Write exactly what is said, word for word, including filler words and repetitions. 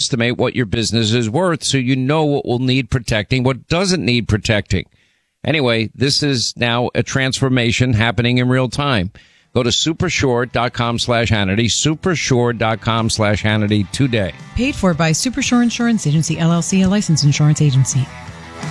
estimate what your business is worth so you know what will need protecting, what doesn't need protecting. Anyway, this is now a transformation happening in real time. Go to supersure.com slash Hannity, supersure.com slash Hannity today. Paid for by Supersure Insurance Agency, L L C, a licensed insurance agency.